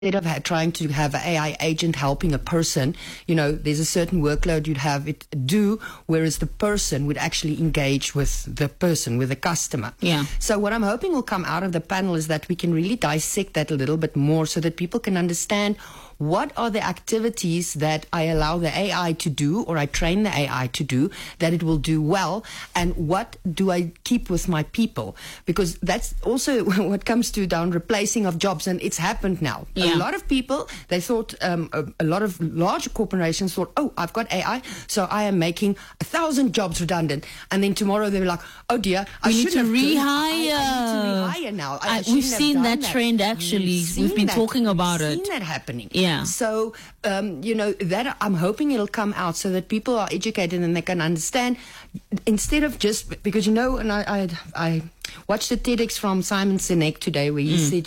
Instead of trying to have an AI agent helping a person, there's a certain workload you'd have it do, whereas the person would actually engage with the person, with the customer. Yeah. So what I'm hoping will come out of the panel is that we can really dissect that a little bit more so that people can understand what are the activities that I allow the AI to do, or I train the AI to do, that it will do well, and what do I keep with my people? Because that's also what comes to down replacing of jobs, and it's happened now. Yeah. A lot of people, they thought, a lot of large corporations thought, oh, I've got AI, so I am making 1,000 jobs redundant. And then tomorrow they were like, oh dear, I need to rehire. I need to rehire now. We've seen that trend actually. We've been talking about it. We've seen that happening. Yeah. So, that I'm hoping it'll come out so that people are educated and they can understand, instead of just, because, and I watched the TEDx from Simon Sinek today where he said,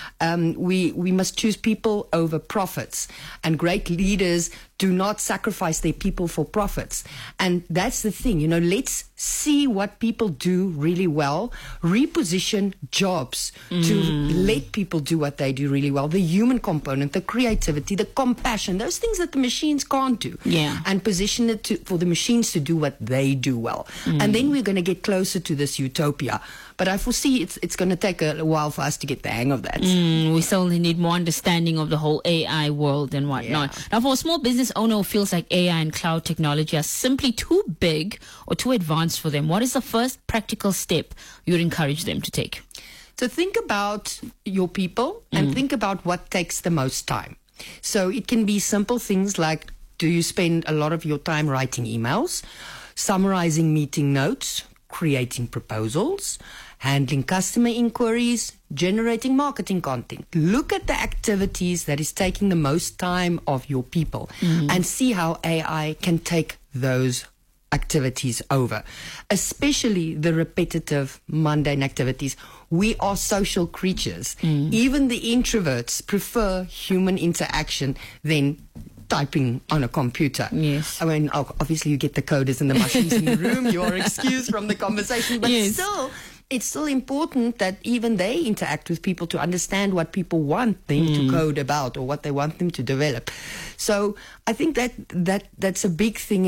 we must choose people over profits, and great leaders do not sacrifice their people for profits. And that's the thing, let's see what people do really well, reposition jobs to let people do what they do really well, the human component, the creativity, the compassion, those things that the machines can't do. Yeah. And position it for the machines to do what they do well. And then we're going to get closer to this utopia. But I foresee it's going to take a while for us to get the hang of that. We certainly need more understanding of the whole AI world and whatnot. Yeah. Now, for a small business owner who feels like AI and cloud technology are simply too big or too advanced for them, what is the first practical step you'd encourage them to take? So think about your people and think about what takes the most time. So it can be simple things like, do you spend a lot of your time writing emails, summarizing meeting notes, creating proposals, handling customer inquiries, generating marketing content? Look at the activities that is taking the most time of your people and see how AI can take those activities over, especially the repetitive, mundane activities. We are social creatures. Even the introverts prefer human interaction than typing on a computer. Yes. I mean, obviously you get the coders and the mushrooms in the room. You are excused from the conversation. But still, it's still important that even they interact with people to understand what people want them to code about or what they want them to develop. So I think that's a big thing,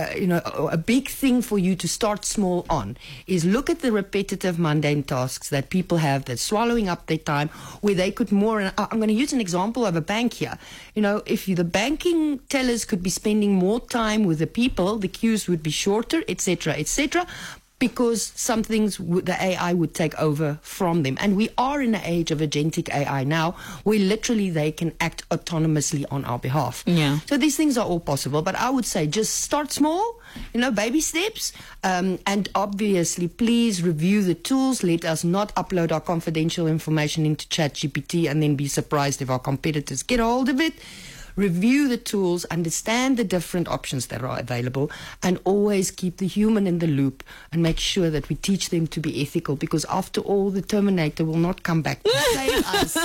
a big thing for you to start small on is look at the repetitive, mundane tasks that people have that's swallowing up their time, where they could more. And I'm going to use an example of a bank here. If the banking tellers could be spending more time with the people, the queues would be shorter, etc., etc., because some things the AI would take over from them. And we are in an age of agentic AI now, where literally they can act autonomously on our behalf. Yeah. So these things are all possible. But I would say just start small, baby steps. And obviously, please review the tools. Let us not upload our confidential information into ChatGPT and then be surprised if our competitors get a hold of it. Review the tools, understand the different options that are available, and always keep the human in the loop and make sure that we teach them to be ethical, because after all, the Terminator will not come back to save us.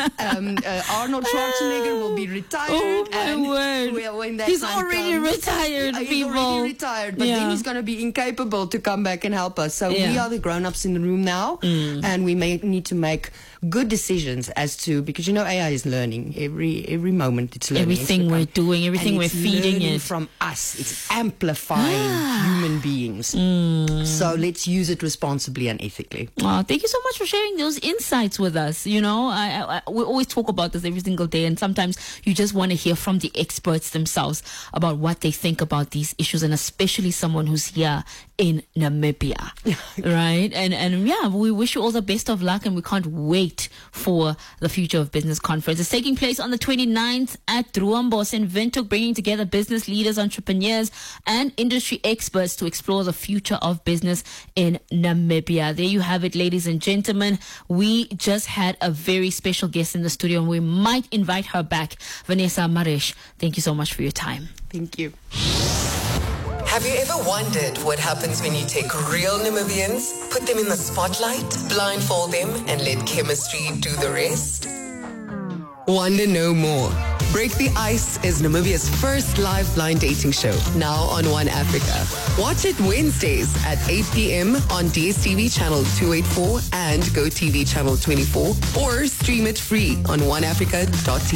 Arnold Schwarzenegger will be retired. Oh, my word. When that He's time already comes, retired, he's people. already retired, but then he's going to be incapable to come back and help us. So we are the grown-ups in the room now, and we may need to make good decisions as to, because AI is learning every moment. It's learning everything we're doing, everything we're feeding it from us. It's amplifying human beings. So let's use it responsibly and ethically. Oh, thank you so much for sharing those insights with us. We always talk about this every single day, and sometimes you just want to hear from the experts themselves about what they think about these issues, and especially someone who's here in Namibia, right? And we wish you all the best of luck, and we can't wait for the Future of Business Conference. It's taking place on the 29th at Druambos in Windhoek, bringing together business leaders, entrepreneurs, and industry experts to explore the future of business in Namibia. There you have it, ladies and gentlemen. We just had a very special guest in the studio, and we might invite her back, Vanessa Maresh. Thank you so much for your time. Thank you. Have you ever wondered what happens when you take real Namibians, put them in the spotlight, blindfold them, and let chemistry do the rest? Wonder no more. Break the Ice is Namibia's first live blind dating show, now on One Africa. Watch it Wednesdays at 8 p.m. on DSTV channel 284 and GoTV channel 24, or stream it free on oneafrica.tv.